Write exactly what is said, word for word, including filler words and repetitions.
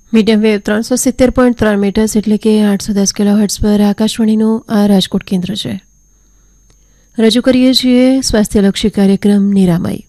Medium wave ત્રણસો સિત્તેર point ત્રણ મીટર્સ એટલે કે આઠસો દસ કિલો હર્ટ્ઝ પર આકાશવાણીનું આ રાજકોટ કેન્દ્ર છે. રજૂ કરીએ છીએ સ્વાસ્થ્યલક્ષી કાર્યક્રમ નિરામય.